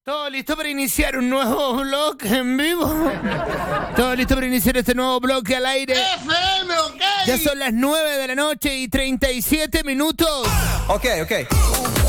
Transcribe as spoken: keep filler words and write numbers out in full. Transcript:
¿Todo listo para iniciar un nuevo blog en vivo? ¿Todo listo para iniciar este nuevo bloque al aire? F M, ok. Ya son las nueve de la noche y treinta y siete minutos. Ok, ok.